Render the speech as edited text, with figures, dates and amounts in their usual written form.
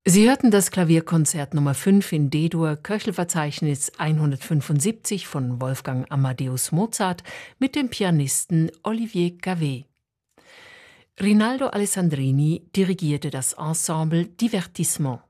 Sie hörten das Klavierkonzert Nummer 5 in D-Dur, Köchelverzeichnis 175 von Wolfgang Amadeus Mozart mit dem Pianisten Olivier Gavet. Rinaldo Alessandrini dirigierte das Ensemble Divertissement.